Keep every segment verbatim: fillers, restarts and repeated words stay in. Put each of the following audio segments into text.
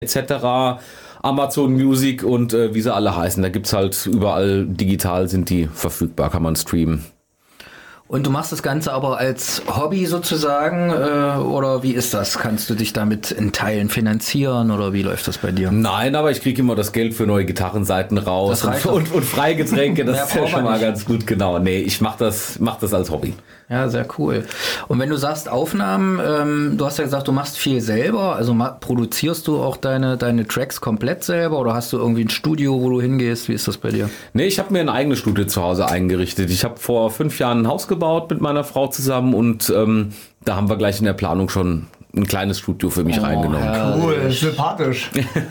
et cetera, Amazon Music und äh, wie sie alle heißen. Da gibt's halt überall digital, sind die verfügbar, kann man streamen. Und du machst das Ganze aber als Hobby sozusagen, äh, oder wie ist das? Kannst du dich damit in Teilen finanzieren oder wie läuft das bei dir? Nein, aber ich kriege immer das Geld für neue Gitarrenseiten raus und, und, und Freigetränke, das ist ja schon mal ganz gut, genau. Nee, ich mach das, mach das als Hobby. Ja, sehr cool. Und wenn du sagst Aufnahmen, ähm, du hast ja gesagt, du machst viel selber, also ma- produzierst du auch deine, deine Tracks komplett selber oder hast du irgendwie ein Studio, wo du hingehst? Wie ist das bei dir? Nee, ich habe mir ein eigenes Studio zu Hause eingerichtet. Ich habe vor fünf Jahren ein Haus gebaut mit meiner Frau zusammen und ähm, da haben wir gleich in der Planung schon ein kleines Studio für mich oh, reingenommen. Herrlich. Cool, sympathisch.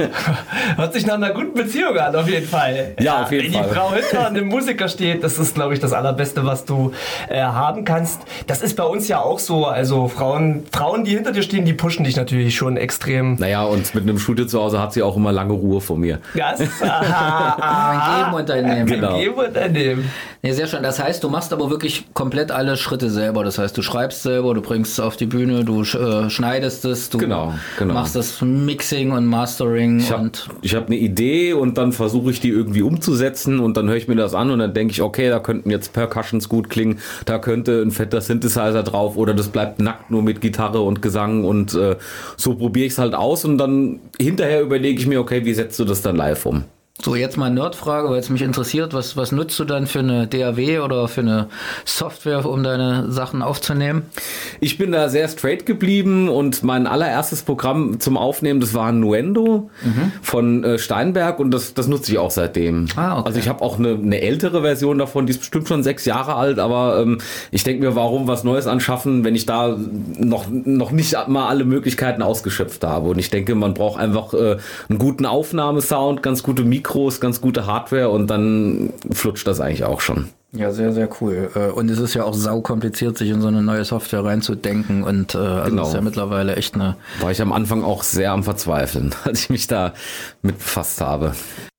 Hört sich nach einer guten Beziehung an, auf jeden Fall. Ja, auf jeden Wenn Fall. Wenn die Frau hinter einem Musiker steht, das ist, glaube ich, das Allerbeste, was du äh, haben kannst. Das ist bei uns ja auch so. Also Frauen, Frauen, die hinter dir stehen, die pushen dich natürlich schon extrem. Naja, und mit einem Studio zu Hause hat sie auch immer lange Ruhe vor mir. Das? Aha, aha. Ein Geben und ein Nehmen. Genau. Ein Geben und ein Nehmen. Nee, sehr schön. Das heißt, du machst aber wirklich komplett alle Schritte selber. Das heißt, du schreibst selber, du bringst es auf die Bühne, du äh, schneidest es, du genau, genau. machst das Mixing und Mastering. Ich habe hab eine Idee und dann versuche ich die irgendwie umzusetzen und dann höre ich mir das an und dann denke ich, okay, da könnten jetzt Percussions gut klingen, da könnte ein fetter Synthesizer drauf oder das bleibt nackt nur mit Gitarre und Gesang und äh, so probiere ich es halt aus und dann hinterher überlege ich mir, okay, wie setzt du das dann live um? So, jetzt mal eine Nerdfrage, weil es mich interessiert. Was, was nutzt du dann für eine D A W oder für eine Software, um deine Sachen aufzunehmen? Ich bin da sehr straight geblieben und mein allererstes Programm zum Aufnehmen, das war Nuendo mhm. von äh, Steinberg und das, das nutze ich auch seitdem. Ah, okay. Also ich habe auch eine, eine ältere Version davon, die ist bestimmt schon sechs Jahre alt, aber ähm, ich denke mir, warum was Neues anschaffen, wenn ich da noch, noch nicht mal alle Möglichkeiten ausgeschöpft habe. Und ich denke, man braucht einfach äh, einen guten Aufnahmesound, ganz gute Mikros, ganz gute Hardware und dann flutscht das eigentlich auch schon. Ja, sehr, sehr cool. Und es ist ja auch sau kompliziert, sich in so eine neue Software reinzudenken und äh, also genau. ist ja mittlerweile echt eine... War ich am Anfang auch sehr am Verzweifeln, als ich mich da mit befasst habe.